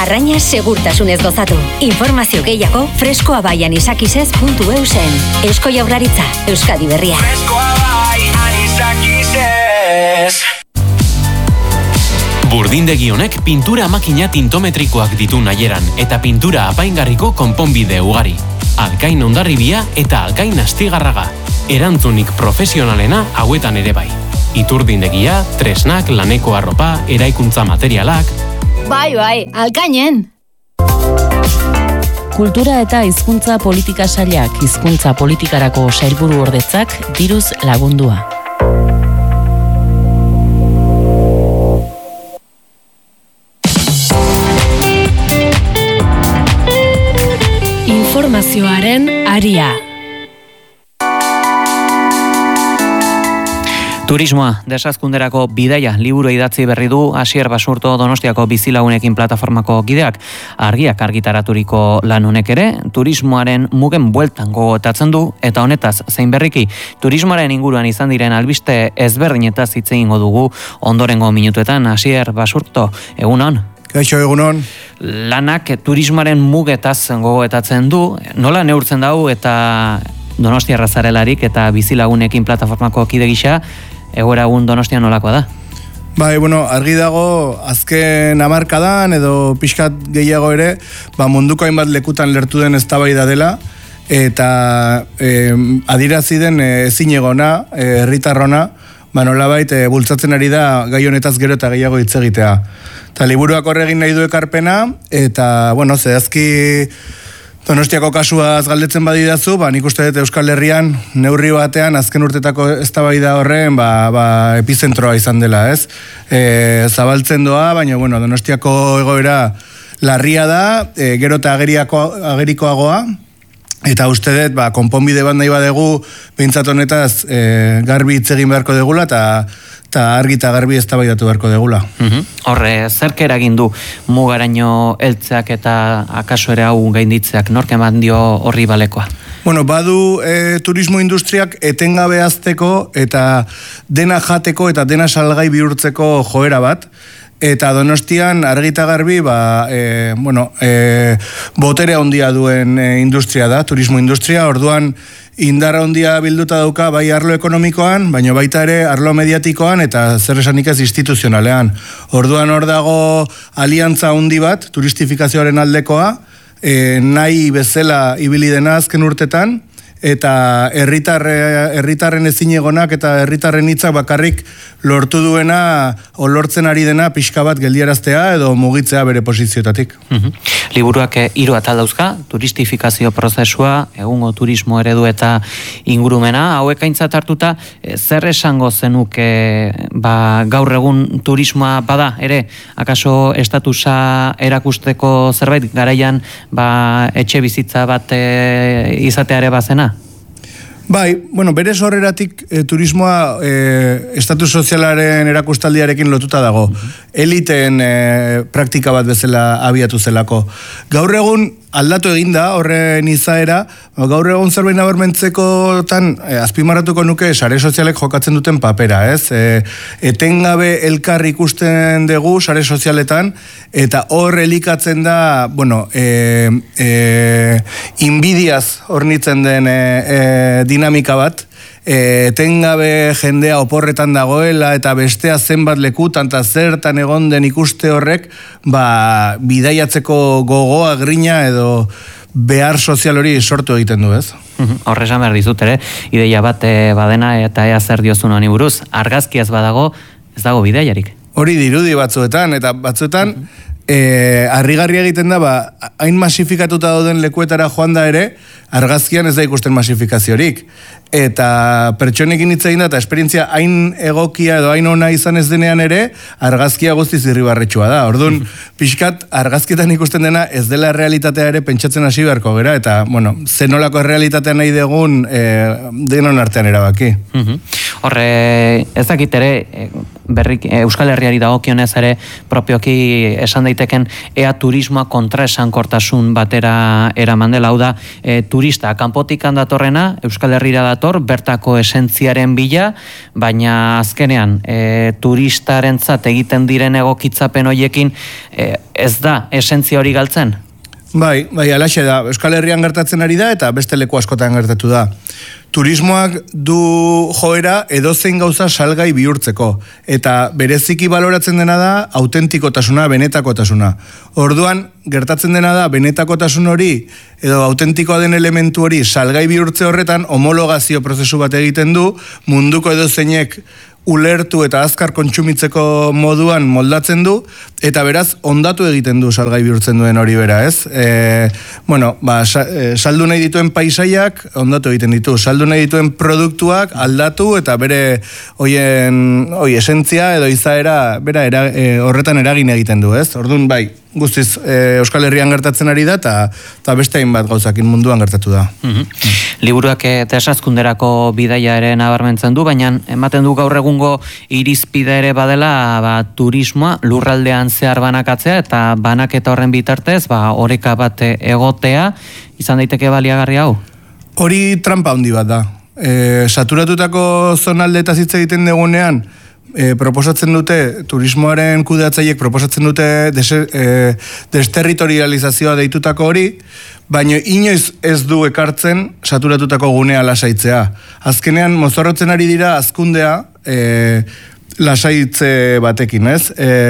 Arraina segurtasunez gozatu. Informazio gehiago freskoabaianisakizez.eusen. Eusko Jaurlaritza, Euskadi Berria. Freskoabaianisakizez. Burdindegi honek pintura makina tintometrikoak ditu nahieran eta pintura apaingarriko konponbide ugari. Alkain Hondarribia eta Alkain Astigarraga. Erantzunik profesionalena hauetan ere bai. Iturdindegia, tresnak, laneko arropa, eraikuntza materialak. Bai, Alkainen! Kultura eta hizkuntza politika sailak, hizkuntza politikarako sailburu ordetzak diruz lagundua. Informazioaren aria. Turismoa, desazkunderako bidaia liburu idatzi berri du Asier Basurto Donostiako bizilagunekin plataformako kideak. Argiak argitaraturiko lan honek ere, turismoaren mugen bueltan gogotatzen du, eta honetaz, zein berriki, turismoaren inguruan izan diren albiste ezberdinetaz hitz egingo dugu ondorengo minutuetan. Asier Basurto, egunon? Kaixo, egunon. Lanak turismoaren mugetaz gogoetatzen du, nola neurtzen dau eta Donostiarra zarelarik eta bizilagunekin plataformako kide gisa, egoera egun Donostia nolakoa da? Bai, argi dago, azken hamarkadan edo pixkat gehiago ere, munduko hainbat lekutan lertu den eztabaida dela, eta adirazi den ezinegona, herritarrona, nolabait bultzatzen ari da gai honetaz gero eta gehiago hitz egitea. Eta liburuak horregin nahi du ekarpena, eta, zehazki Donostiako kasuaz galdetzen badidazu, nik uste dut Euskal Herrian neurri batean azken urtetako eztabaida horren epizentroa izan dela, ez? Zabaltzen doa, baina Donostiako egoera larria da, gero eta agerikoagoa, eta uste dut konponbide bat nahi badegu behintzat honetaz garbi hitz egin beharko degula eta argi eta garbi eztabaidatu beharko degula. Horre, zerk eragin du mugaraino heltzeak eta akaso ere hau gainditzeak, nork eman dio horri balekoa? Badu turismo industriak etengabe hazteko eta dena jateko eta dena salgai bihurtzeko joera bat. Eta Donostian argita garbi botere handia duen industria da, turismo industria, orduan indarra handia bilduta dauka bai arlo ekonomikoan, baina baita ere arlo mediatikoan eta zer esanik ez instituzionalean. Orduan hor dago aliantza handi bat, turistifikazioaren aldekoa, nahi bezala ibili dena azken urtetan, eta herritarren ezinegonak eta herritarren hitzak bakarrik lortu duena o lortzen ari dena pixka bat geldiaraztea edo mugitzea bere posizioetatik. Liburuak 3 atal dauzka, turistifikazio prozesua, egungo turismo eredu eta ingurumena, hauek aintzat hartuta, zer esango zenuke gaur egun turismoa bada, ere, akaso estatusa erakusteko zerbait garaian etxe bizitza bat izateare bazena? Bai, bere sorreratik turismoa estatus sozialaren erakustaldiarekin lotuta dago. Eliteen praktika bat bezala abiatu zelako. Gaur egun aldatu eginda horren izaera, gaur egun zerbait nabarmentzekotan azpimarratuko nuke sare sozialek jokatzen duten papera, ez? Etengabe elkar ikusten dugu sare sozialetan, eta hor elikatzen da, inbidiaz hornitzen den dinamika bat, etengabe jendea oporretan dagoela eta bestea zenbat lekutan eta zertan egon den ikuste horrek bidaiatzeko gogoa, grina edo behar sozial hori sortu egiten du, ez? Horrezan behar dizut ere, ideia bat badena eta ea zer diozun honi buruz, argazkiaz badago, ez dago bidaiarik. Hori dirudi batzuetan, eta batzuetan harrigarria egiten da, hain masifikatuta dauden lekuetara joan da ere, argazkian ez da ikusten masifikaziorik. Eta pertsonekin hitz egin da, eta esperientzia hain egokia edo hain ona izan ez denean ere, argazkia guztiz irribarretsua da. Orduan, pixkat, argazkietan ikusten dena ez dela realitatea ere pentsatzen hasi beharko gera, eta, zenolako realitatea nahi dugun denon artean erabaki. Horre, ez dakit ere, Euskal Herriari dagokionez ere propioki esan daiteken ea turismoa kontraesankortasun batera eraman dela, hau da, turista kanpotik datorrena, Euskal Herrira dator, bertako esentziaren bila, baina azkenean turistarentzat egiten diren egokitzapen hoiekin ez da esentzia hori galtzen? Bai, alaxe da. Euskal Herrian gertatzen ari da eta beste leku askotan gertatu da. Turismoak du joera edozein gauza salgai bihurtzeko. Eta bereziki baloratzen dena da autentikotasuna, benetakotasuna. Orduan, gertatzen dena da benetakotasun hori edo autentikoa den elementu hori salgai bihurtze horretan homologazio prozesu bat egiten du, munduko edozeinek ulertu eta azkar kontsumitzeko moduan moldatzen du, eta beraz, ondatu egiten du salgai bihurtzen duen hori bera, ez? Saldu nahi dituen paisaiak, ondatu egiten ditu. Saldu nahi dituen produktuak, aldatu, eta bere esentzia edo izaera, horretan eragin egiten du, ez? Orduan, bai, guztiz Euskal Herrian gertatzen ari da, eta beste hainbat gauzakin munduan gertatu da. Liburuak desazkunderako bidaia ere nabarmentzen du, baina ematen du gaur egungo irizpide ere badela turismoa lurraldean zehar banakatzea, eta banaketa horren bitartez oreka bat egotea, izan daiteke baliagarri hau? Hori trampa handi bat da. Saturatutako zonaldeetaz hitz egiten dugunean, proposatzen dute, turismoaren kudeatzaiek proposatzen dute desterritorializazioa deitutako hori, baina inoiz ez du ekartzen saturatutako gunea lasaitzea. Azkenean, mozorrotzen ari dira azkundea lasaitze batekin, ez?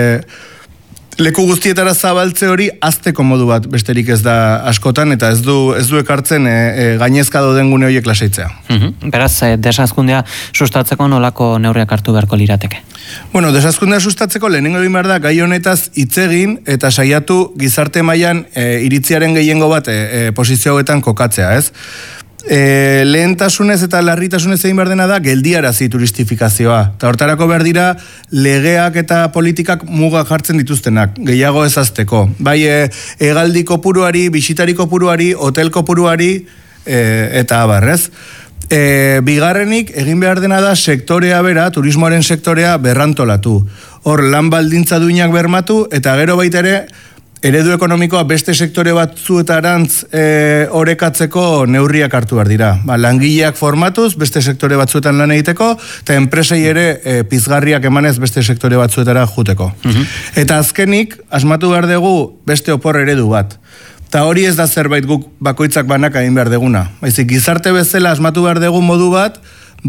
Leku guztietara zabaltze hori azteko modu bat besterik ez da askotan, eta ez du ekartzen gainezka dauden gune horiek lasaitzea. Beraz, desazkundea sustatzeko nolako neurriak hartu beharko lirateke? Bueno, desazkundea sustatzeko lehenengo egin behar da gai honetaz hitz egin eta saiatu gizarte mailan iritziaren gehiengo bat posizio hauetan kokatzea, ez? Lehentasunez eta larritasunez egin behar dena da geldiarazi turistifikazioa. Eta hortarako behar dira legeak eta politikak muga jartzen dituztenak, gehiago ezazteko. Bai, hegaldi kopuruari, bisitari kopuruari, hotel kopuruari, eta abarrez. Bigarrenik, egin behar dena da sektorea bera, turismoaren sektorea berrantolatu. Hor, lan baldintza duinak bermatu, eta gero baita ere, eredu ekonomikoa beste sektore batzuetarantz orekatzeko neurriak hartu behar dira. Langileak formatuz, beste sektore batzuetan lan egiteko, eta enpresei ere pizgarriak emanez beste sektore batzuetara juteko. Eta azkenik, asmatu behar dugu beste opor eredu bat. Eta hori ez da zerbait guk bakoitzak banaka egin behar deguna. Baizik, gizarte bezala asmatu behar dugu modu bat,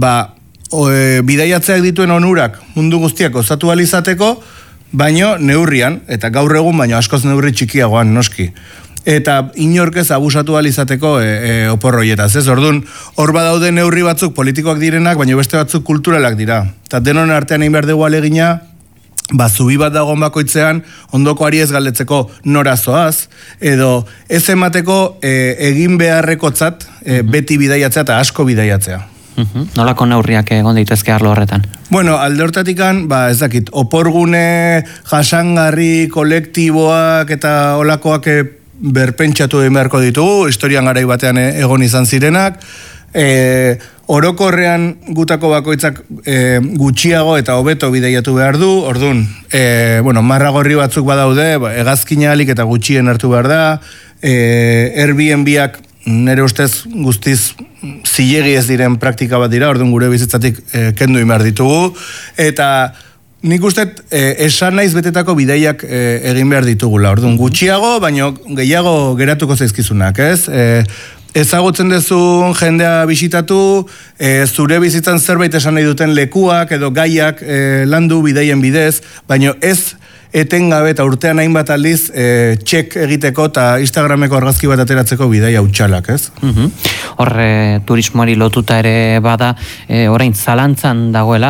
bidaiatzeak dituen onurak mundu guztiak osatu alizateko, baino neurrian, eta gaur egun baino askoz neurri txikiagoan noski. Eta inork ez abusatu alizateko oporroietaz, ez? Orduan, hor badaude neurri batzuk politikoak direnak, baino beste batzuk kulturalak dira. Eta denon artean egin behar dugu alegina, zubi bat dagoen bakoitzean, ondoko ari ez galdetzeko nora zoaz, edo ez emateko egin beharrekotzat beti bidaiatzea eta asko bidaiatzea. Nolako neurriak egon daitezke arlo horretan? Bueno, alde hortatikan, ez dakit, oporgune, jasangarri, kolektiboak eta olakoak berpentsatu egin beharko ditugu, historian garai batean egon izan zirenak, orokorrean gutako bakoitzak gutxiago eta hobeto bidaiatu behar du, orduan, marra gorri batzuk badaude, hegazkina alik eta gutxien hartu behar da, Airbnb-ak nire ustez guztiz zilegi ez diren praktika bat dira, orduan gure bizitzatik kendu imar ditugu, eta nik uste esan naiz betetako bideiak egin behar ditugula, orduan gutxiago, baino gehiago geratuko zaizkizunak, ez? Ezagutzen dezun jendea bisitatu, zure bizitzan zerbait esan nahi duten lekuak edo gaiak landu bideien bidez, baino ez etengabe eta urtean hainbat aldiz txek egiteko eta Instagrameko argazki bat ateratzeko bidaia hutsalak, ez? Horre turismoari lotuta ere bada, orain zalantzan dagoela,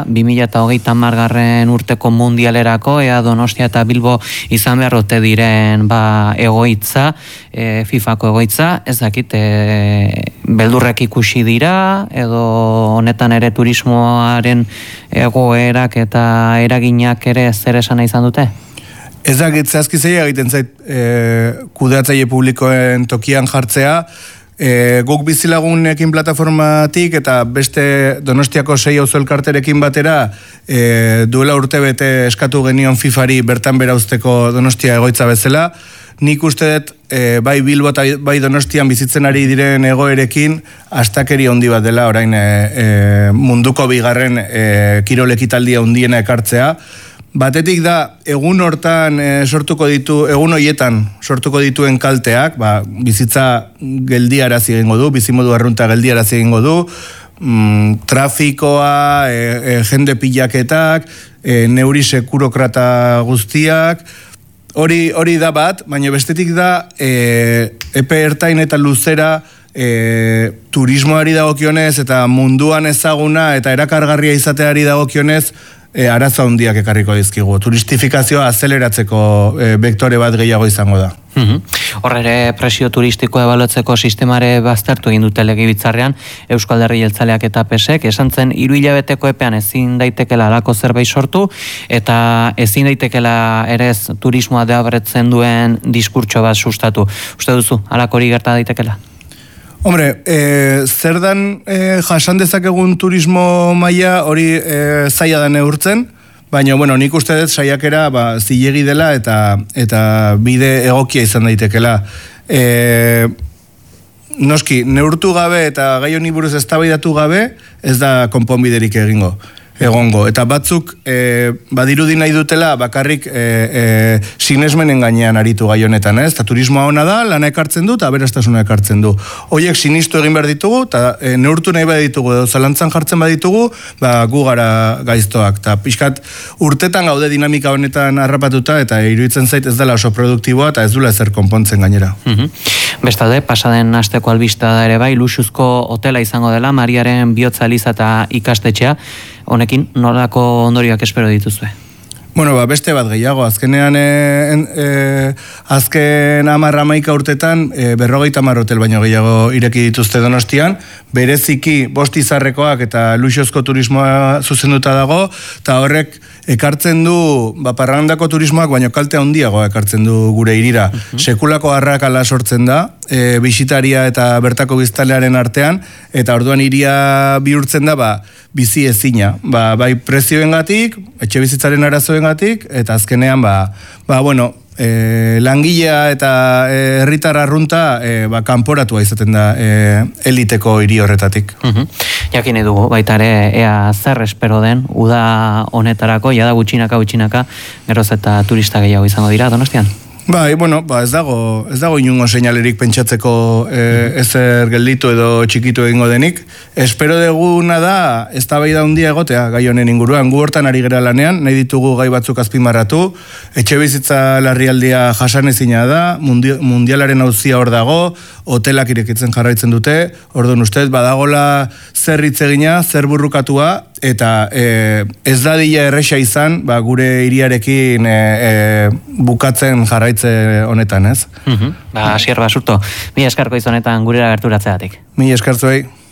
2030 urteko mundialerako, ea Donostia eta Bilbo izan beharrote diren egoitza, FIFako egoitza, ez dakit, beldurrek ikusi dira, edo honetan ere turismoaren egoerak eta eraginak ere zer esana izan dute? Ez dakit, zehazki zeia egiten zait kudeatzaile publikoen tokian jartzea, Guk bizilagunekin plataformatik eta beste Donostiako 6 auzo elkarterekin batera duela urtebete eskatu genion FIFari bertan bera uzteko Donostia egoitza bezala. Nik uste dut bai Bilbo eta bai Donostian bizitzen ari diren egoerekin astakeri handi bat dela orain munduko bigarren kirol ekitaldia handiena ekartzea. Batetik da, egun hortan egun hoietan sortuko dituen kalteak, bizitza geldiarazi egingo du, bizimodu arrunta geldiarazi egingo du, trafikoa, jende pilaketak, neuri sekurokrata guztiak, hori da bat, baina bestetik da, epe ertain eta luzera, turismoari dagokionez eta munduan ezaguna eta erakargarria izateari dagokionez, arazo handiak ekarriko dizkigu. Turistifikazioa azeleratzeko vektore bat gehiago izango da. Hor ere presio turistikoa ebaluatzeko sistemare baztertu egin dute Legebiltzarrean Eusko Alderdi Jeltzaleak eta PSek, esan zen 3 hilabeteko epean ezin daitekela halako zerbait sortu eta ezin daitekela ere ez turismoa deabretzen duen diskurtso bat sustatu. Uste duzu, halakori gerta daitekela? Hombre, zer dan jasan dezakegun turismo maila hori zaila da neurtzen, baina, bueno, nik uste dut saiakera zilegi dela eta bide egokia izan daitekela. Noski, neurtu gabe eta gai honi buruz eztabaidatu gabe, ez da konponbiderik egongo. Eta batzuk badirudi nahi dutela bakarrik sinesmenen gainean aritu gai honetan, ez? Eta turismoa ona da, lana ekartzen du eta aberastasuna ekartzen du. Hoiek sinistu egin behar ditugu eta neurtu nahi baditugu edo zalantzan jartzen baditugu, gu gara gaiztoak. Eta pixkat urtetan gaude dinamika honetan harrapatuta eta iruditzen zait ez dela oso produktiboa eta ez dula ezer konpontzen gainera. Bestalde, pasaden asteko albista da ere bai, luxuzko hotela izango dela, Mariaren bihotza eliza eta ikastetxea. Honekin, nolako ondorioak espero dituzue? Bueno, beste bat gehiago, azkenean azken 10-11 urtetan 50 hotel baino gehiago ireki dituzte Donostian, bereziki 5 izarrekoak eta luxuzko turismoa zuzenduta dago, eta horrek ekartzen du, parrandako turismoak baino kalte handiagoa ekartzen du gure hirira. Sekulako arrakala sortzen da, bisitaria eta bertako biztanlearen artean, eta orduan hiria bihurtzen da, bizi ezina. Bai prezioengatik, etxe bizitzaren arazoengatik, eta azkenean, langilea eta herritar arrunta kanporatua izaten da eliteko hiri horretatik. Jakin dugu, baita ere, ea zer espero den, uda honetarako, jada gutxinaka, geroz eta turista gehiago izango dira, Donostian? Ez dago inungo seinalerik pentsatzeko ezer gelditu edo txikitu egingo denik. Espero deguna da eztabaida handia egotea gai honen inguruan. Gu hortan ari gera lanean, nahi ditugu gai batzuk azpimarratu. Etxebizitza larrialdia jasanezina da, mundialaren auzia hor dago, hotelak irekitzen jarraitzen dute, orduan ustez badagola zer hitz egina, zer burrukatua, eta ez dadila erresa izan, gure hiriarekin bukatzen jarraitze honetan, ez? Asier Basurto, mi eskarko izonetan gurera gerturatzeatik. Mi eskartzuei.